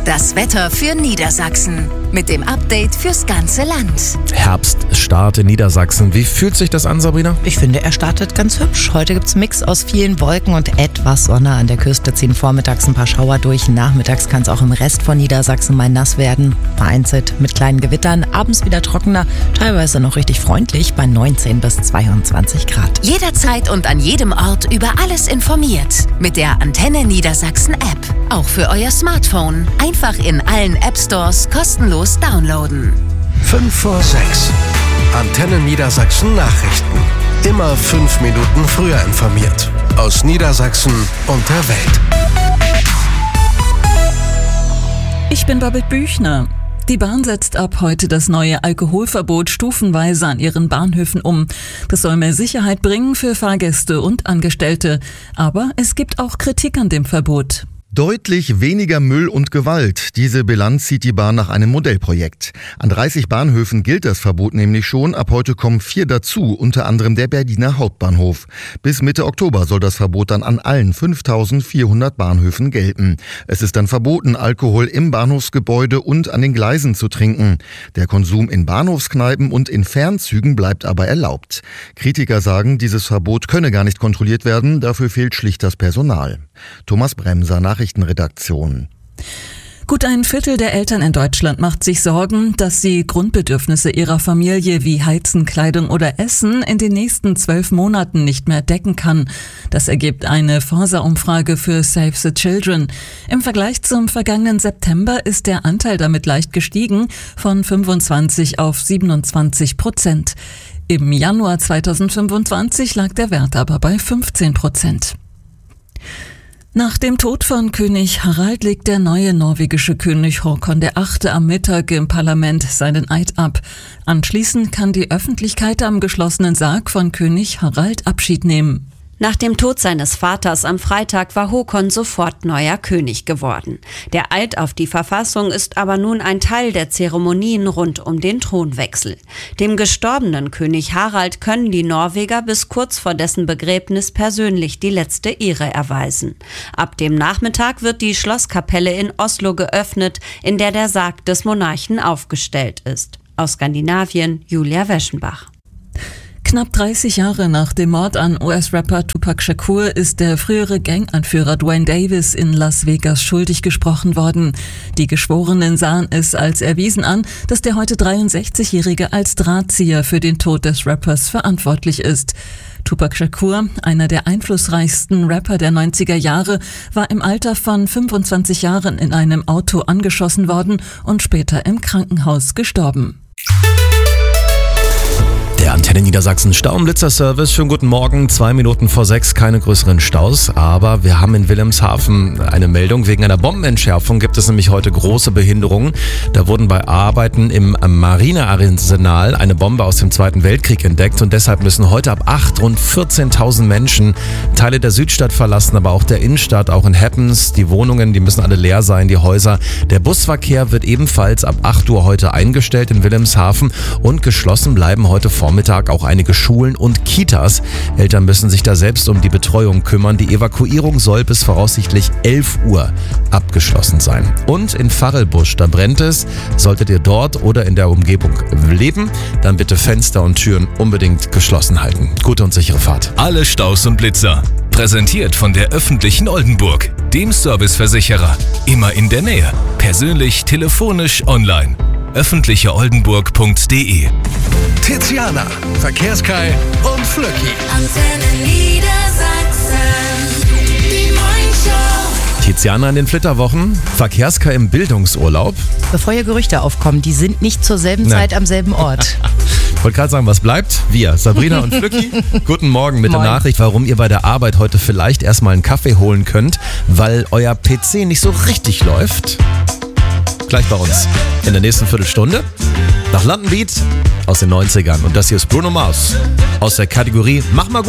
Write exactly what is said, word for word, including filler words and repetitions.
Das Wetter für Niedersachsen mit dem Update fürs ganze Land. Herbststart in Niedersachsen. Wie fühlt sich das an, Sabrina? Ich finde, er startet ganz hübsch. Heute gibt es einen Mix aus vielen Wolken und etwas Sonne. An der Küste ziehen vormittags ein paar Schauer durch. Nachmittags kann es auch im Rest von Niedersachsen mal nass werden. Vereinzelt mit kleinen Gewittern. Abends wieder trockener. Teilweise noch richtig freundlich bei neunzehn bis zweiundzwanzig Grad. Jederzeit und an jedem Ort über alles informiert. Mit der Antenne Niedersachsen App. Auch für euer Smartphone. Einfach in allen App Stores kostenlos downloaden. fünf vor sechs. Antenne Niedersachsen Nachrichten. Immer fünf Minuten früher informiert. Aus Niedersachsen und der Welt. Ich bin Babette Büchner. Die Bahn setzt ab heute das neue Alkoholverbot stufenweise an ihren Bahnhöfen um. Das soll mehr Sicherheit bringen für Fahrgäste und Angestellte. Aber es gibt auch Kritik an dem Verbot. Deutlich weniger Müll und Gewalt. Diese Bilanz zieht die Bahn nach einem Modellprojekt. An dreißig Bahnhöfen gilt das Verbot nämlich schon. Ab heute kommen vier dazu, unter anderem der Berliner Hauptbahnhof. Bis Mitte Oktober soll das Verbot dann an allen fünftausendvierhundert Bahnhöfen gelten. Es ist dann verboten, Alkohol im Bahnhofsgebäude und an den Gleisen zu trinken. Der Konsum in Bahnhofskneipen und in Fernzügen bleibt aber erlaubt. Kritiker sagen, dieses Verbot könne gar nicht kontrolliert werden. Dafür fehlt schlicht das Personal. Thomas Bremser, Nachrichtenredaktion. Gut ein Viertel der Eltern in Deutschland macht sich Sorgen, dass sie Grundbedürfnisse ihrer Familie wie Heizen, Kleidung oder Essen in den nächsten zwölf Monaten nicht mehr decken kann. Das ergibt eine Forsa-Umfrage für Save the Children. Im Vergleich zum vergangenen September ist der Anteil damit leicht gestiegen, von fünfundzwanzig auf siebenundzwanzig Prozent. Im Januar zweitausendfünfundzwanzig lag der Wert aber bei fünfzehn Prozent. Nach dem Tod von König Harald legt der neue norwegische König Håkon der Achte am Mittag im Parlament seinen Eid ab. Anschließend kann die Öffentlichkeit am geschlossenen Sarg von König Harald Abschied nehmen. Nach dem Tod seines Vaters am Freitag war Håkon sofort neuer König geworden. Der Eid auf die Verfassung ist aber nun ein Teil der Zeremonien rund um den Thronwechsel. Dem gestorbenen König Harald können die Norweger bis kurz vor dessen Begräbnis persönlich die letzte Ehre erweisen. Ab dem Nachmittag wird die Schlosskapelle in Oslo geöffnet, in der der Sarg des Monarchen aufgestellt ist. Aus Skandinavien, Julia Weschenbach. Knapp dreißig Jahre nach dem Mord an U S-Rapper Tupac Shakur ist der frühere Ganganführer Duane Davis in Las Vegas schuldig gesprochen worden. Die Geschworenen sahen es als erwiesen an, dass der heute dreiundsechzigjährige als Drahtzieher für den Tod des Rappers verantwortlich ist. Tupac Shakur, einer der einflussreichsten Rapper der neunziger Jahre, war im Alter von fünfundzwanzig Jahren in einem Auto angeschossen worden und später im Krankenhaus gestorben. Der Antenne Niedersachsen Staublitzer-Service. Schönen guten Morgen. Zwei Minuten vor sechs, keine größeren Staus. Aber wir haben in Wilhelmshaven eine Meldung. Wegen einer Bombenentschärfung gibt es nämlich heute große Behinderungen. Da wurden bei Arbeiten im Marinearsenal eine Bombe aus dem Zweiten Weltkrieg entdeckt. Und deshalb müssen heute ab acht rund vierzehntausend Menschen Teile der Südstadt verlassen, aber auch der Innenstadt, auch in Happens. Die Wohnungen, die müssen alle leer sein, die Häuser. Der Busverkehr wird ebenfalls ab acht Uhr heute eingestellt in Wilhelmshaven. Und geschlossen bleiben heute Vormittag auch einige Schulen und Kitas. Eltern müssen sich da selbst um die Betreuung kümmern. Die Evakuierung soll bis voraussichtlich elf Uhr abgeschlossen sein. Und in Varrelbusch, da brennt es. Solltet ihr dort oder in der Umgebung leben, dann bitte Fenster und Türen unbedingt geschlossen halten. Gute und sichere Fahrt. Alle Staus und Blitzer. Präsentiert von der öffentlichen Oldenburg, dem Serviceversicherer. Immer in der Nähe. Persönlich, telefonisch, online. öffentliche oldenburg punkt de. Tiziana, Verkehrskai und Flöcki. Antenne Niedersachsen, die Morningshow. Tiziana in den Flitterwochen, Verkehrskai im Bildungsurlaub. Bevor hier Gerüchte aufkommen, die sind nicht zur selben Nein. Zeit am selben Ort. Ich wollte gerade sagen, was bleibt? Wir, Sabrina und Flücki. Guten Morgen mit Moin. der Nachricht, warum ihr bei der Arbeit heute vielleicht erstmal einen Kaffee holen könnt, weil euer P C nicht so richtig läuft. Gleich bei uns in der nächsten Viertelstunde. Nach London Beat aus den neunzigern. Und das hier ist Bruno Mars aus der Kategorie Mach mal gut.